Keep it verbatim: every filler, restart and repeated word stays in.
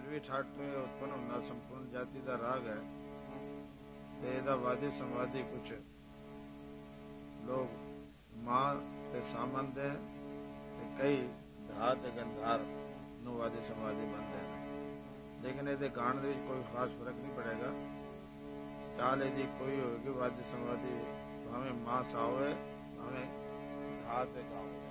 भी ठाट में उत्पन्न होना संपूर्ण जाति का राग है। तो वादी संवादी कुछ लोग मां के संबंध है, कई धात गंधार वादी संवादी बनते हैं। लेकिन ये गाने में कोई खास फर्क नहीं पड़ेगा। चाल यदि कोई होगी वादी संवादी, हमें मां सावे, हमें धात गाँव।